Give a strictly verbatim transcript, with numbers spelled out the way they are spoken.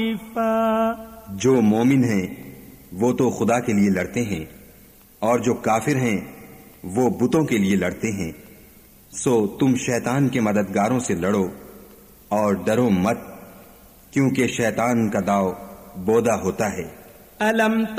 जो मोमिन हैं वो तो खुदा के लिए लड़ते हैं, और जो काफिर हैं वो बुतों के लिए लड़ते हैं। सो तुम शैतान के मददगारों से लड़ो और डरो मत, क्योंकि शैतान का दाव बोदा होता है। अलम